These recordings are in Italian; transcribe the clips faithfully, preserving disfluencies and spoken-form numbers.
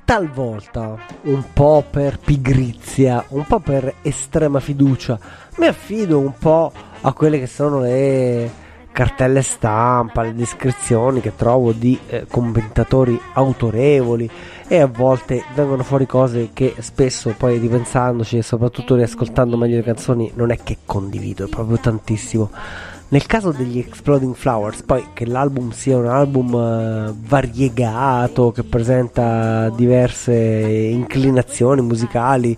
talvolta, un po' per pigrizia, un po' per estrema fiducia, mi affido un po' a quelle che sono le cartelle stampa, le descrizioni che trovo di eh, commentatori autorevoli, e a volte vengono fuori cose che spesso, poi ripensandoci e soprattutto riascoltando meglio le canzoni, non è che condivido proprio tantissimo. Nel caso degli Exploding Flowers, poi che l'album sia un album uh, variegato, che presenta diverse inclinazioni musicali,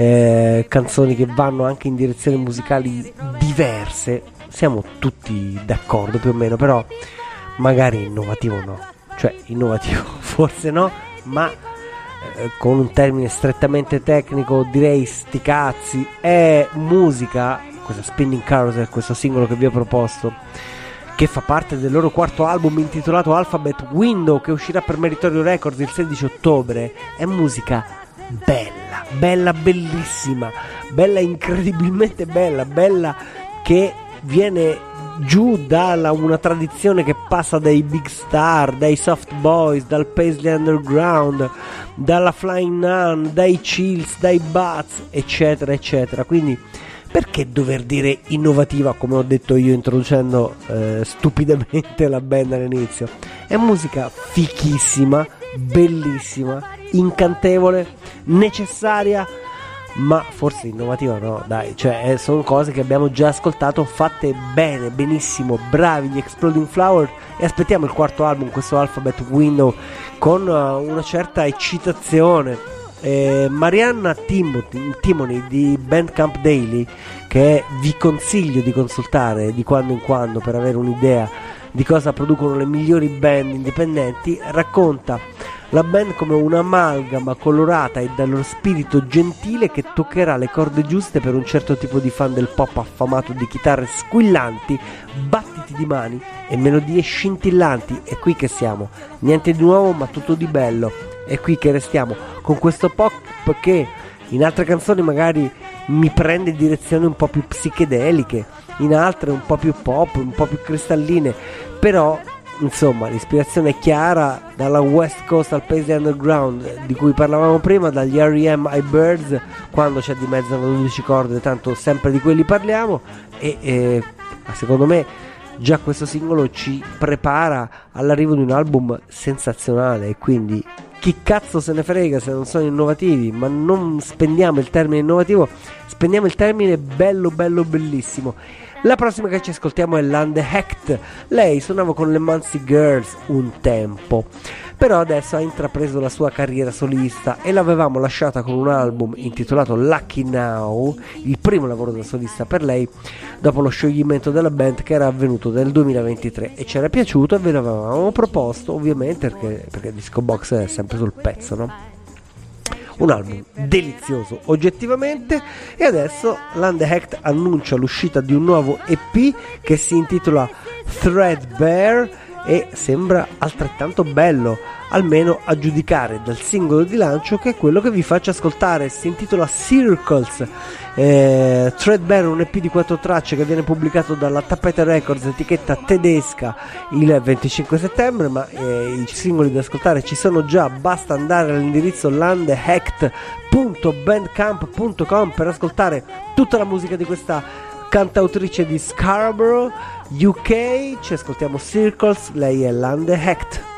eh, canzoni che vanno anche in direzioni musicali diverse, siamo tutti d'accordo più o meno, però magari innovativo no, cioè innovativo forse no, ma eh, con un termine strettamente tecnico direi sti cazzi, è musica. Questa Spinning Carousel, questo singolo che vi ho proposto, che fa parte del loro quarto album intitolato Alphabet Window, che uscirà per Meritorio Records il sedici ottobre, è musica bella, bella, bellissima, bella, incredibilmente bella, bella, che viene giù da una tradizione che passa dai big star, dai soft boys, dal Paisley Underground, dalla Flying Nun, dai Chills, dai Bats, eccetera eccetera. Quindi perché dover dire innovativa, come ho detto io introducendo eh, stupidamente la band all'inizio? È musica fichissima, bellissima, incantevole, necessaria, ma forse innovativa no, dai, cioè eh, sono cose che abbiamo già ascoltato, fatte bene, benissimo, bravi gli Exploding Flower, e aspettiamo il quarto album, questo Alphabet Window, con uh, una certa eccitazione. Eh, Marianna Timothy, Timony di Bandcamp Daily, che vi consiglio di consultare di quando in quando per avere un'idea di cosa producono le migliori band indipendenti, racconta la band come un'amalgama colorata e dallo spirito gentile che toccherà le corde giuste per un certo tipo di fan del pop affamato di chitarre squillanti, battiti di mani e melodie scintillanti. È qui che siamo, niente di nuovo ma tutto di bello. È qui che restiamo con questo pop che in altre canzoni magari mi prende direzioni un po' più psichedeliche, in altre un po' più pop, un po' più cristalline, però insomma l'ispirazione è chiara, dalla West Coast al Paisley Underground di cui parlavamo prima, dagli R E M ai Birds, quando c'è di mezzo una dodici corde, tanto sempre di quelli parliamo, e eh, secondo me già questo singolo ci prepara all'arrivo di un album sensazionale. E quindi chi cazzo se ne frega se non sono innovativi, ma non spendiamo il termine innovativo, spendiamo il termine bello bello bellissimo. La prossima che ci ascoltiamo è Lande Hecht. Lei suonava con le Muncie Girls un tempo, però adesso ha intrapreso la sua carriera solista e l'avevamo lasciata con un album intitolato Lucky Now, il primo lavoro da solista per lei dopo lo scioglimento della band che era avvenuto nel duemilaventitré, e ci era piaciuto e ve l'avevamo proposto ovviamente perché, perché Disco Box è sempre sul pezzo, no? Un album delizioso oggettivamente, e adesso Lande Hecht annuncia l'uscita di un nuovo E P che si intitola Threadbare e sembra altrettanto bello, almeno a giudicare dal singolo di lancio, che è quello che vi faccio ascoltare. Si intitola Circles. eh, Threadbare è un E P di quattro tracce che viene pubblicato dalla Tapete Records, etichetta tedesca, il venticinque settembre, ma eh, i singoli da ascoltare ci sono già, basta andare all'indirizzo landehecht punto bandcamp punto com per ascoltare tutta la musica di questa cantautrice di Scarborough, U K. Ci ascoltiamo Circles, lei è Lande Hecht.